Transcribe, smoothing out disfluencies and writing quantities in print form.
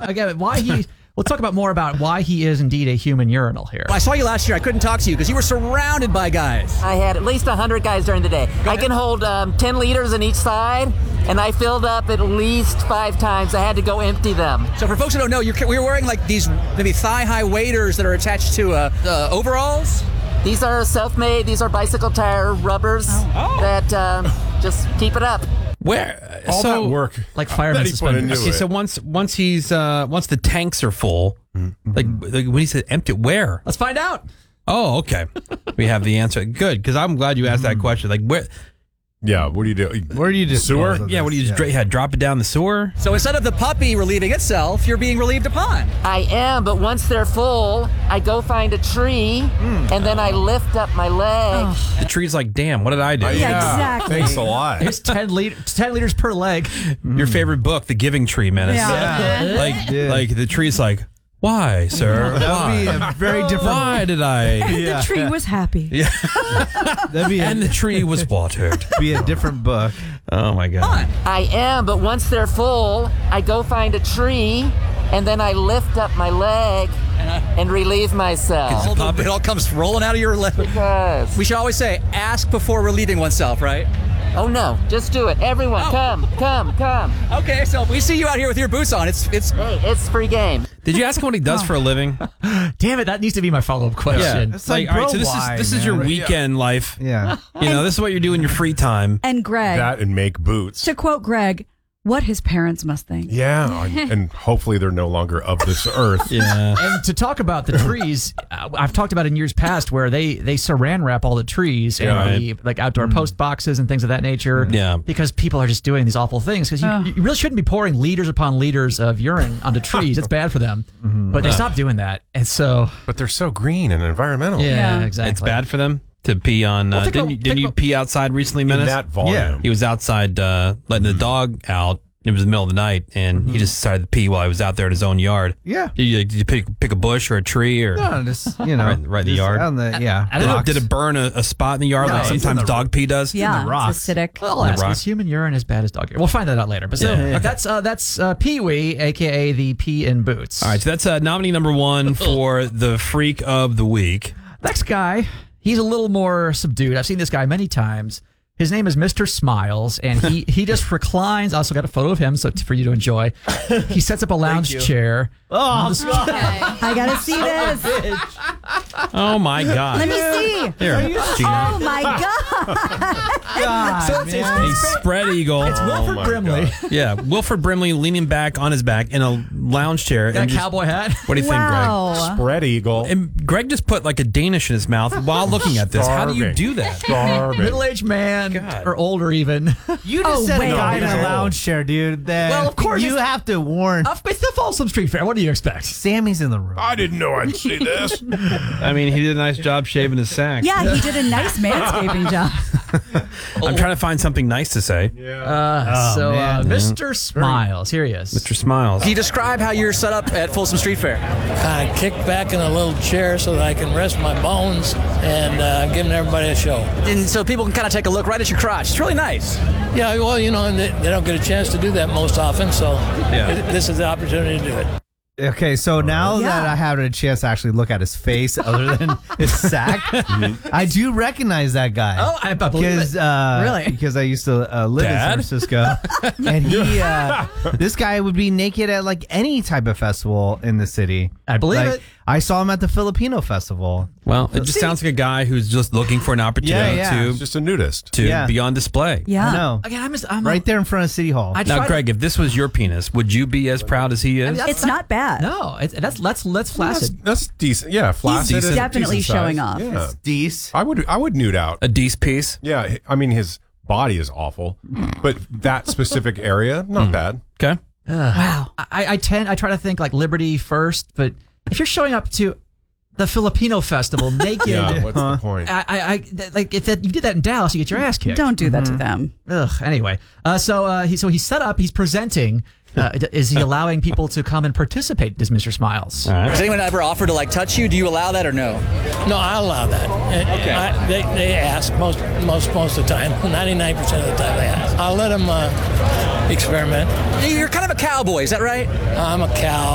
Again, why he... We'll talk about more about why he is indeed a human urinal here. I saw you last year. I couldn't talk to you because you were surrounded by guys. I had at least 100 guys during the day. I can hold 10 liters on each side, and I filled up at least 5 times. I had to go empty them. So for folks who don't know, we were wearing like these maybe thigh-high waders that are attached to overalls. These are self-made. These are bicycle tire rubbers that just keep it up. Where all that work, like fireman suspenders. Okay, so once the tanks are full, like when he said empty, where? Let's find out. Oh, okay. We have the answer. Good, because I'm glad you asked that question. Like where? Yeah, what do you do? Where do you just sewer? Yeah, what do you just drop it down the sewer? So instead of the puppy relieving itself, you're being relieved upon. I am, but once they're full, I go find a tree, and then I lift up my leg. The tree's like, damn, what did I do? Yeah, exactly. Thanks a lot. It's 10 liters per leg. Your favorite book, The Giving Tree Menace. Yeah. Like the tree's like, why, sir? That would be a very different. Why did I? The tree was happy. Yeah. That'd be And the tree was watered. be a different book. Oh my God. I am, but once they're full, I go find a tree, and then I lift up my leg and relieve myself. It all comes rolling out of your leg. Because We should always say, ask before relieving oneself, right? oh no, just do it. Everyone, come. Okay, so we see you out here with your boots on. It's Hey, it's free game. Did you ask him what he does for a living? Damn it, that needs to be my follow-up question. It's like, all right, so bro, this why, is your man? weekend life. Yeah. You know, this is what you do in your free time. And Greg, That and make boots. to quote Greg, what his parents must think. Yeah, and hopefully they're no longer of this earth. Yeah. And to talk about the trees, I've talked about in years past where they saran wrap all the trees and the like outdoor post boxes and things of that nature. Yeah. Because people are just doing these awful things. Because you really shouldn't be pouring liters upon liters of urine onto trees. It's bad for them. But they stopped doing that, and so But they're so green and environmental. yeah, Yeah. exactly. It's bad for them to pee on. Well, Didn't you pee outside recently, In Menace? that volume. Yeah. He was outside letting the dog out. It was the middle of the night, and he just decided to pee while he was out there in his own yard. Yeah. Did you pick a bush or a tree or No, just, you know. right in the just yard? On the, yeah. I don't know, rocks. Did it burn a spot in the yard No, like it's in sometimes the- dog pee does? Yeah, rocks. it's acidic. I'll ask, rock. is human urine as bad as dog urine? We'll find that out later. But so Yeah. that's Pee-wee, a.k.a. the pee in boots. All right, so that's nominee number 1 for the Freak of the Week. Next guy, he's a little more subdued. I've seen this guy many times. His name is Mr. Smiles, and he just reclines. I also got a photo of him for you to enjoy. He sets up a lounge chair. Oh, God. I gotta see this. Oh my God! Let me see. Here, Gina. Oh my God. So it's A spread eagle. It's Wilford my Brimley. God. Yeah, Wilford Brimley leaning back on his back in a lounge chair. Got a and just- cowboy hat. What do you Wow. Spread eagle. think, Greg? And Greg just put like a Danish in his mouth while looking at this. How do you Starving. do that? Starving. Middle-aged man God. or older even. You just Oh, said wait. a guy in No, a he's lounge chair, dude. That Well, of course, You it's- have to warn. It's the Folsom Street Fair. What do you expect? Sammy's in the room. I didn't know I'd see this. I mean, he did a nice job shaving his sack. Yeah, he did a nice manscaping job. I'm trying to find something nice to say. man. Mr. Smiles. Here he is. Mr. Smiles. Can you describe how you're set up at Folsom Street Fair? Kind of kick back in a little chair so that I can rest my bones and giving everybody a show. And so people can kind of take a look right at your crotch. It's really nice. Yeah, well, you know, and they don't get a chance to do that most often, so Yeah. this is the opportunity to do it. Okay, so now Yeah. that I have a chance to actually look at his face other than his sack, I do recognize that guy. Oh, I believe because it. Really? because I used to live Dad? in San Francisco, and this guy would be naked at like any type of festival in the city. I believe Like, it. I saw him at the Filipino festival. Well, it just sounds like a guy who's just looking for an opportunity Yeah, yeah. It's just a nudist. to Yeah. be on display. Yeah. I know, Again, I'm right there in front of City Hall. I Now, tried- Greg, if this was your penis, would you be as proud as he is? It's not bad. No, that's flaccid. That's decent. Yeah, flaccid. He's is definitely decent showing size. off. Yeah. Deece. I would nude out. A decent piece? Yeah, I mean his body is awful, but that specific area, not bad. Okay. Wow. I try to think like liberty first, but if you're showing up to the Filipino festival naked, Yeah, what's the point? I like if that, you did that in Dallas, you get your ass kicked. Don't do that to them. Ugh. Anyway, so he's set up. He's presenting. Is he allowing people to come and participate? Does Mr. Smiles? All right. Has anyone ever offered to like touch you? Do you allow that or no? No, I allow that. Okay. They ask most of the time. 99% of the time they ask. I'll let them experiment. You're kind of a cowboy, is that right? I'm a cow.